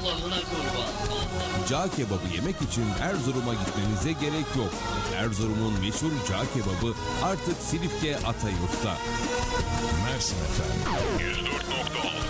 Allah'ına kurban. Cağ kebabı yemek için Erzurum'a gitmenize gerek yok. Erzurum'un meşhur cağ kebabı artık Silifke Atayurt'ta. Mersin FM 104.6